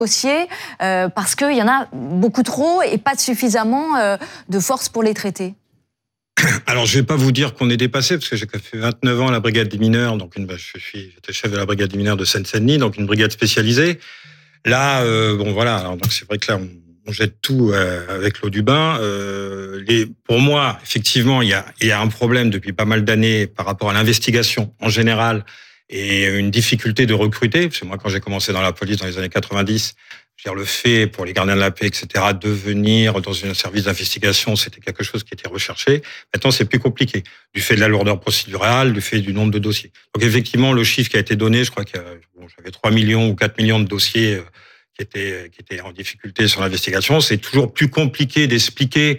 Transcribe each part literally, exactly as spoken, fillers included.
dossiers euh, parce qu'il y en a beaucoup trop et pas suffisamment euh, de force pour les traiter? Alors, je vais pas vous dire qu'on est dépassé, parce que j'ai fait vingt-neuf ans à la brigade des mineurs, donc une, bah, je suis, j'étais chef de la brigade des mineurs de Seine-Saint-Denis, donc une brigade spécialisée. Là, euh, bon, voilà, alors, donc c'est vrai que là, on, on jette tout euh, avec l'eau du bain. Euh, les, pour moi, effectivement, il y a, il y a un problème depuis pas mal d'années par rapport à l'investigation en général et une difficulté de recruter, parce que moi, quand j'ai commencé dans la police dans les années quatre-vingt-dix, je veux dire, le fait pour les gardiens de la paix, et cetera, de venir dans un service d'investigation, c'était quelque chose qui était recherché. Maintenant, c'est plus compliqué, du fait de la lourdeur procédurale, du fait du nombre de dossiers. Donc, effectivement, le chiffre qui a été donné, je crois qu'il y a, bon, j'avais trois millions ou quatre millions de dossiers qui étaient, qui étaient en difficulté sur l'investigation. C'est toujours plus compliqué d'expliquer.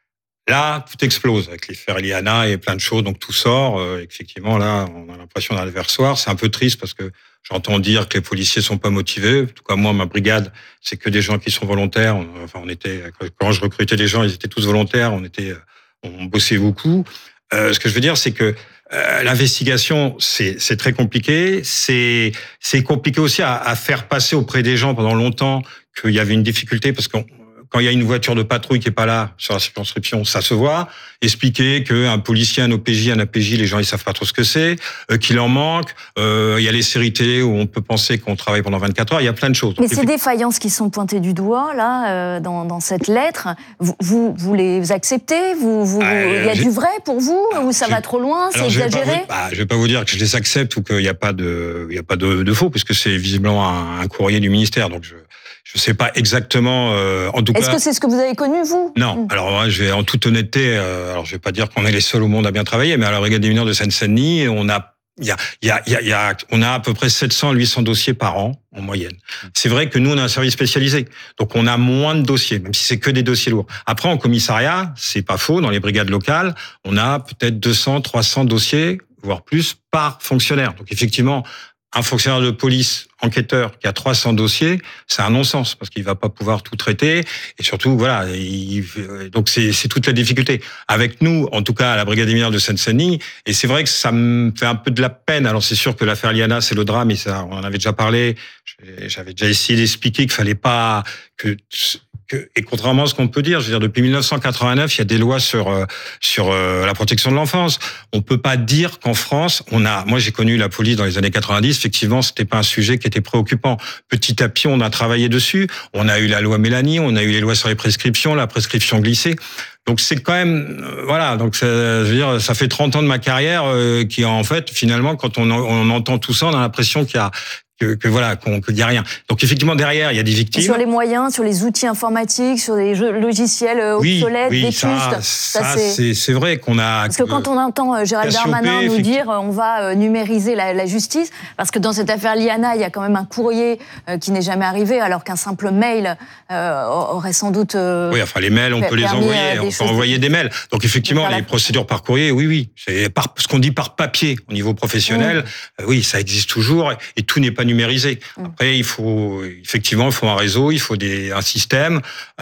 Là, tout explose avec les faits Eliana et plein de choses, donc tout sort. Euh, effectivement, là, on a l'impression d'un adversaire. C'est un peu triste parce que j'entends dire que les policiers sont pas motivés. En tout cas, moi, ma brigade, c'est que des gens qui sont volontaires. Enfin, on était, quand je recrutais des gens, ils étaient tous volontaires. On était, on bossait beaucoup. Euh, ce que je veux dire, c'est que euh, l'investigation, c'est, c'est très compliqué. C'est, c'est compliqué aussi à, à faire passer auprès des gens pendant longtemps qu'il y avait une difficulté parce qu'on quand il y a une voiture de patrouille qui est pas là sur la circonscription, ça se voit. Expliquer qu'un policier, un O P J, un A P J, les gens ils savent pas trop ce que c'est, euh, qu'il en manque. Euh, il y a les séries télé où on peut penser qu'on travaille pendant vingt-quatre heures. Il y a plein de choses. Mais ces défaillances qui sont pointées du doigt là euh, dans, dans cette lettre, vous, vous, vous les acceptez? Vous, vous, euh, il y a du vrai pour vous ou ça va trop loin? C'est exagéré? Je bah, je vais pas vous dire que je les accepte ou qu'il n'y a pas de, il y a pas de, de faux, puisque c'est visiblement un, un courrier du ministère. Donc je Je sais pas exactement. Euh, en tout Est-ce cas, que c'est ce que vous avez connu, vous? Non. Alors, moi, je vais, en toute honnêteté, euh, alors je vais pas dire qu'on est les seuls au monde à bien travailler, mais à la brigade des mineurs de Seine-Saint-Denis, on a, il y a, il y a, il y a, il y a, on a à peu près sept cents à huit cents dossiers par an en moyenne. C'est vrai que nous, on a un service spécialisé, donc on a moins de dossiers, même si c'est que des dossiers lourds. Après, en commissariat, c'est pas faux. Dans les brigades locales, on a peut-être deux cents, trois cents dossiers, voire plus, par fonctionnaire. Donc, effectivement, un fonctionnaire de police, enquêteur, qui a trois cents dossiers, c'est un non-sens, parce qu'il va pas pouvoir tout traiter, et surtout, voilà, il, donc c'est, c'est toute la difficulté. Avec nous, en tout cas, à la brigade des mineurs de Seine-Saint-Denis, et c'est vrai que ça me fait un peu de la peine. Alors c'est sûr que l'affaire Eliana, c'est le drame, et ça, on en avait déjà parlé, j'avais déjà essayé d'expliquer qu'il fallait pas, que, que, et contrairement à ce qu'on peut dire, je veux dire, depuis dix-neuf cent quatre-vingt-neuf, il y a des lois sur sur la protection de l'enfance. On peut pas dire qu'en France, on a. Moi, j'ai connu la police dans les années quatre-vingt-dix. Effectivement, c'était pas un sujet qui était préoccupant. Petit à petit, on a travaillé dessus. On a eu la loi Mélanie, on a eu les lois sur les prescriptions, la prescription glissée. Donc c'est quand même, euh, voilà. Donc ça, je veux dire, ça fait trente ans de ma carrière euh, qui, en fait, finalement, quand on, on entend tout ça, on a l'impression qu'il y a Que, que voilà, qu'on, qu'il n'y a rien. Donc effectivement, derrière, il y a des victimes. Et sur les moyens, sur les outils informatiques, sur les jeux logiciels obsolètes, oui, oui, vétustes. Ça, ça, ça c'est... C'est, c'est vrai qu'on a... Parce que quand on entend Gérald Darmanin nous dire on va numériser la, la justice, parce que dans cette affaire Eliana, il y a quand même un courrier qui n'est jamais arrivé, alors qu'un simple mail euh, aurait sans doute... Euh, oui, enfin les mails, on peut les envoyer, on peut envoyer des mails. Donc effectivement, les procédures par courrier, oui, oui. C'est par, ce qu'on dit par papier au niveau professionnel, mmh. euh, oui, ça existe toujours, et tout n'est pas numérisé. Après, il faut effectivement, il faut un réseau, il faut des, un système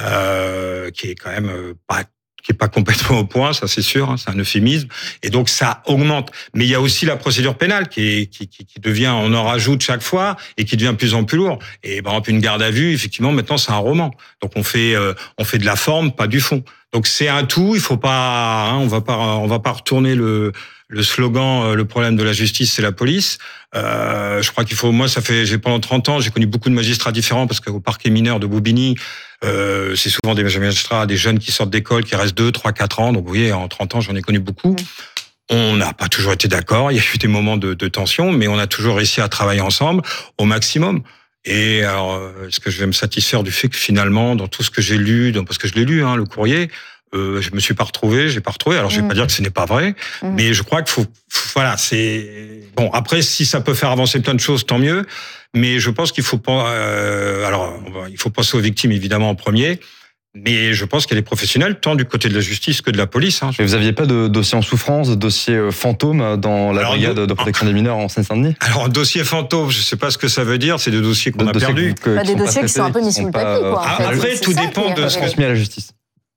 euh, qui est quand même euh, pas qui est pas complètement au point, ça c'est sûr, hein, c'est un euphémisme. Et donc ça augmente. Mais il y a aussi la procédure pénale qui, est, qui, qui, qui devient, on en rajoute chaque fois et qui devient de plus en plus lourd. Et par exemple une garde à vue, effectivement, maintenant c'est un roman. Donc on fait, euh, on fait de la forme, pas du fond. Donc c'est un tout. Il faut pas, hein, on va pas, on va pas retourner le le slogan, le problème de la justice, c'est la police. Euh, je crois qu'il faut, moi, ça fait, j'ai pendant trente ans, j'ai connu beaucoup de magistrats différents parce qu'au parquet mineur de Bobigny, euh, c'est souvent des magistrats, des jeunes qui sortent d'école, qui restent deux, trois, quatre ans. Donc, vous voyez, en trente ans, j'en ai connu beaucoup. Mmh. On n'a pas toujours été d'accord. Il y a eu des moments de, de tension, mais on a toujours réussi à travailler ensemble au maximum. Et alors, est-ce que je vais me satisfaire du fait que finalement, dans tout ce que j'ai lu, parce que je l'ai lu, hein, le courrier, Euh, je me suis pas retrouvé, j'ai pas retrouvé. Alors je vais mmh. pas dire que ce n'est pas vrai, mmh. mais je crois qu'il faut, faut, voilà, c'est bon. Après, si ça peut faire avancer plein de choses, tant mieux. Mais je pense qu'il faut pas. Euh, alors, il faut penser aux victimes évidemment en premier. Mais je pense qu'il y a des professionnels, tant du côté de la justice que de la police. Hein. Mais vous aviez pas de dossier en souffrance, de dossier fantôme dans la alors, brigade de, de protection des mineurs en Seine-Saint-Denis? Alors, un dossier fantôme, je sais pas ce que ça veut dire. C'est des dossiers qu'on de a perdus. Bah, des dossiers qui sont un peu mis sous le papier, quoi. Après, tout dépend de ce qu'on transmis à la justice.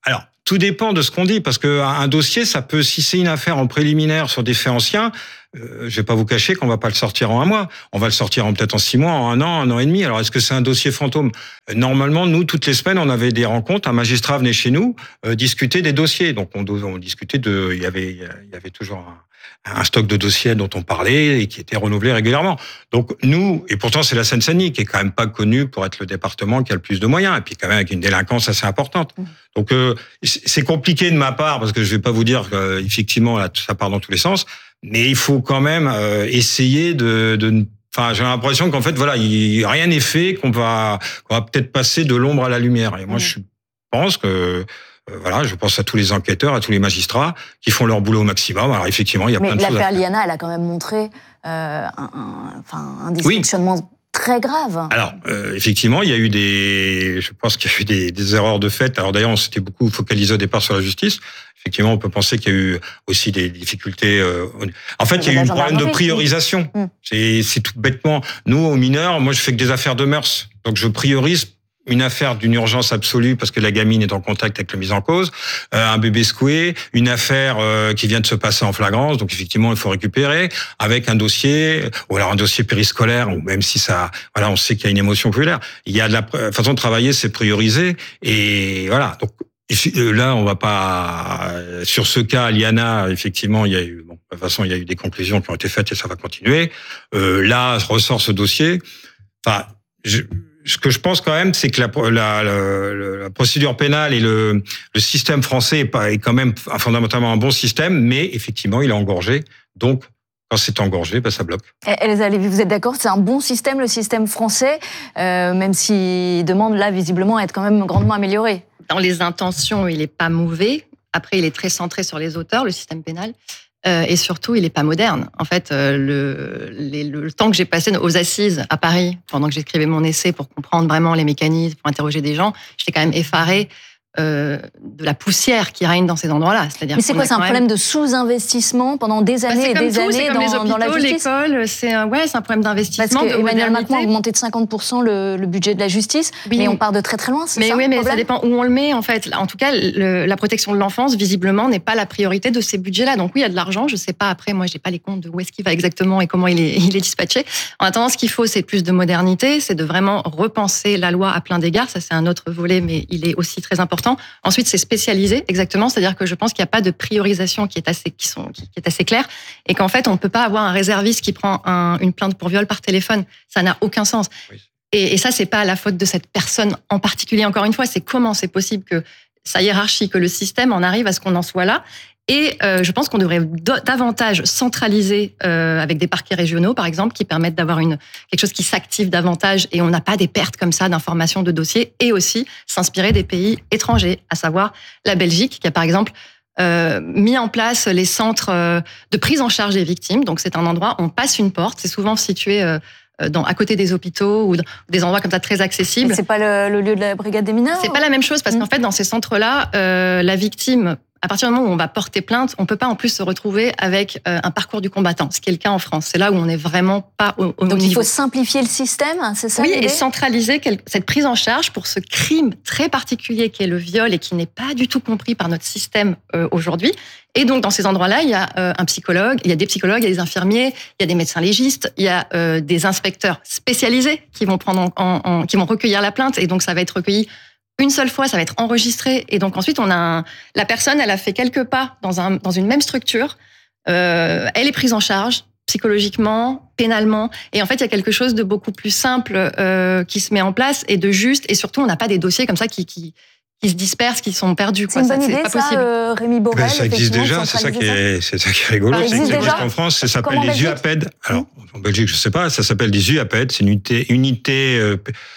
Alors, tout dépend de ce qu'on dit, parce que un dossier, ça peut, si c'est une affaire en préliminaire sur des faits anciens, euh, je vais pas vous cacher qu'on va pas le sortir en un mois. On va le sortir en peut-être en six mois, en un an, un an et demi. Alors, est-ce que c'est un dossier fantôme? Normalement, nous, toutes les semaines, on avait des rencontres. Un magistrat venait chez nous euh, discuter des dossiers. Donc, on, on discutait de, il y avait, il y avait toujours un, un stock de dossiers dont on parlait et qui était renouvelé régulièrement. Donc, nous, et pourtant, c'est la Seine-Saint-Denis qui est quand même pas connue pour être le département qui a le plus de moyens, et puis quand même avec une délinquance assez importante. Donc, euh, c'est compliqué de ma part, parce que je vais pas vous dire qu'effectivement, là, ça part dans tous les sens, mais il faut quand même euh, essayer de, de enfin, j'ai l'impression qu'en fait, voilà, il, rien n'est fait, qu'on va, qu'on va peut-être passer de l'ombre à la lumière. Et moi, je pense que, euh, voilà, je pense à tous les enquêteurs, à tous les magistrats qui font leur boulot au maximum. Alors, effectivement, il y a mais plein de choses à faire. Mais l'affaire Liana, elle a quand même montré euh, un, un, enfin, un dysfonctionnement oui. très grave. Alors, euh, effectivement, il y a eu des, je pense qu'il y a eu des, des erreurs de fait. Alors d'ailleurs, on s'était beaucoup focalisé au départ sur la justice. Effectivement, on peut penser qu'il y a eu aussi des difficultés. Euh, en fait, il y a eu un problème de priorisation. Mmh. C'est, c'est tout bêtement. Nous, aux mineurs, moi, je fais que des affaires de mœurs. Donc, je priorise une affaire d'une urgence absolue parce que la gamine est en contact avec le mis en cause, euh, un bébé secoué, une affaire euh, qui vient de se passer en flagrance, donc effectivement il faut récupérer, avec un dossier, ou alors un dossier périscolaire, ou même si ça, voilà, on sait qu'il y a une émotion populaire. Il y a de la façon de travailler, c'est prioriser, et voilà. Donc là, on va pas sur ce cas, Liana, effectivement, il y a eu, bon, de toute façon, il y a eu des conclusions qui ont été faites et ça va continuer. Euh, là, ressort ce dossier. Enfin, je, ce que je pense quand même, c'est que la, la, la, la procédure pénale et le, le système français est, pas, est quand même fondamentalement un bon système, mais effectivement, il est engorgé. Donc, quand c'est engorgé, ben ça bloque. Elsa Lévy, vous êtes d'accord? C'est un bon système, le système français, euh, même s'il demande là visiblement à être quand même grandement amélioré. Dans les intentions, il n'est pas mauvais. Après, il est très centré sur les auteurs, le système pénal. Euh, et surtout, il n'est pas moderne. En fait, euh, le, les, le, le temps que j'ai passé aux assises à Paris, pendant que j'écrivais mon essai pour comprendre vraiment les mécanismes, pour interroger des gens, j'étais quand même effarée euh, de la poussière qui règne dans ces endroits-là. C'est-à-dire mais c'est quoi, c'est un même... problème de sous-investissement pendant des années bah, et des tout, années comme dans, les hôpitaux, dans la justice? L'école, c'est un, ouais, c'est un problème d'investissement. Parce que de Emmanuel Macron a augmenté de cinquante pour cent le, le budget de la justice, oui. mais on part de très très loin, c'est mais ça? Oui, mais problème ça dépend où on le met en fait. En tout cas, le, la protection de l'enfance, visiblement, n'est pas la priorité de ces budgets-là. Donc oui, il y a de l'argent, je sais pas après, moi j'ai pas les comptes de où est-ce qu'il va exactement et comment il est, il est dispatché. En attendant, ce qu'il faut, c'est plus de modernité, c'est de vraiment repenser la loi à plein d'égards. Ça, c'est un autre volet, mais il est aussi très important. Ensuite, c'est spécialisé, exactement, c'est-à-dire que je pense qu'il n'y a pas de priorisation qui est assez, qui sont, qui est assez claire, et qu'en fait, on ne peut pas avoir un réserviste qui prend un, une plainte pour viol par téléphone. Ça n'a aucun sens. Oui. Et, et ça, c'est pas la faute de cette personne en particulier. Encore une fois, c'est comment c'est possible que sa hiérarchie, que le système en arrive à ce qu'on en soit là. Et euh, je pense qu'on devrait davantage centraliser euh, avec des parquets régionaux, par exemple, qui permettent d'avoir une quelque chose qui s'active davantage et on n'a pas des pertes comme ça d'informations, de dossiers, et aussi s'inspirer des pays étrangers, à savoir la Belgique, qui a par exemple euh, mis en place les centres euh, de prise en charge des victimes. Donc c'est un endroit où on passe une porte, c'est souvent situé euh, Dans, à côté des hôpitaux ou des endroits comme ça très accessibles. Mais c'est pas le, le lieu de la brigade des mineurs? C'est ou... pas la même chose parce mmh. qu'en fait, dans ces centres-là, euh, la victime, à partir du moment où on va porter plainte, on peut pas en plus se retrouver avec euh, un parcours du combattant, ce qui est le cas en France. C'est là où on n'est vraiment pas au, au Donc niveau. il faut simplifier le système, c'est ça? Oui, l'idée? Et centraliser cette prise en charge pour ce crime très particulier qui est le viol et qui n'est pas du tout compris par notre système euh, aujourd'hui. Et donc, dans ces endroits-là, il y a euh, un psychologue, il y a des psychologues, il y a des infirmiers, il y a des médecins légistes, il y a euh, des inspecteurs spécialisés qui vont prendre en, en, en, qui vont recueillir la plainte. Et donc, ça va être recueilli une seule fois, ça va être enregistré. Et donc, ensuite, on a un, la personne, elle a fait quelques pas dans, un, dans une même structure. Euh, elle est prise en charge psychologiquement, pénalement. Et en fait, il y a quelque chose de beaucoup plus simple euh, qui se met en place et de juste. Et surtout, on n'a pas des dossiers comme ça qui... qui qui se dispersent, qui sont perdus. C'est une bonne ça, idée, pas ça, possible. Euh, Rémi Borel. Ben, ça existe déjà, c'est ça qui est, c'est ça qui est rigolo. Ça existe déjà en France, ça s'appelle les U A P E D. Alors, en Belgique, je sais pas, ça s'appelle des U A P E D. C'est une unité, unité euh,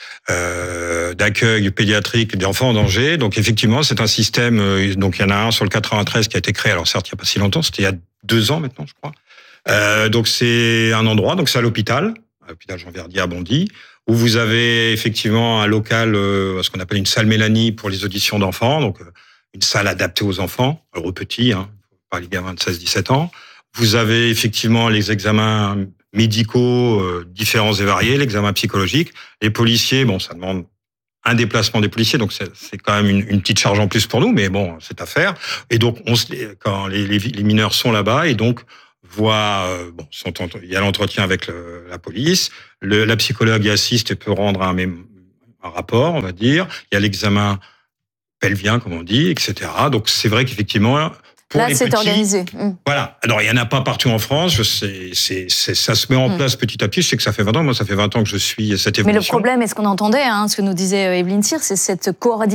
euh, d'accueil pédiatrique d'enfants en danger. Donc, effectivement, c'est un système, euh, donc il y en a un sur le quatre-vingt-treize qui a été créé. Alors, certes, il n'y a pas si longtemps, c'était il y a deux ans maintenant, je crois. Euh, donc, c'est un endroit, donc c'est à l'hôpital, à l'hôpital Jean-Verdier à Bondy, où vous avez effectivement un local, euh, ce qu'on appelle une salle Mélanie pour les auditions d'enfants, donc euh, une salle adaptée aux enfants, aux petits, hein, pas les gamins de seize dix-sept ans. Vous avez effectivement les examens médicaux euh, différents et variés, l'examen psychologique. Les policiers, bon, ça demande un déplacement des policiers, donc c'est, c'est quand même une, une petite charge en plus pour nous, mais bon, c'est à faire. Et donc, on se, quand les, les, les mineurs sont là-bas, et donc voient, euh, bon, sont, il y a l'entretien avec le, la police, le, la psychologue y assiste et peut rendre un, un rapport, on va dire. Il y a l'examen pelvien, comme on dit, et cetera. Donc, c'est vrai qu'effectivement, pour là, les c'est petits, organisé. Mmh. Voilà. Alors, il y en a pas partout en France. Je sais, c'est, c'est, ça se met en mmh. place petit à petit. Je sais que ça fait vingt ans. Moi, ça fait vingt ans que je suis cette évolution. Mais le problème, et ce qu'on entendait, hein, ce que nous disait Evelyne Cyr, c'est cette coordination